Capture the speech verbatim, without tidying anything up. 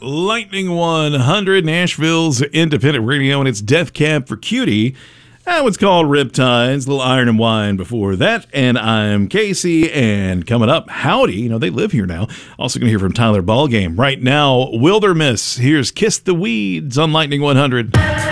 Lightning one hundred, Nashville's independent radio, and it's Death Cab for Cutie. That was called Riptides, a little Iron and Wine before that. And I'm Casey, and coming up, Howdy. You know, they live here now. Also going to hear from Tyler Ballgame. Right now, Wilderness. Here's Kiss the Weeds on Lightning one hundred.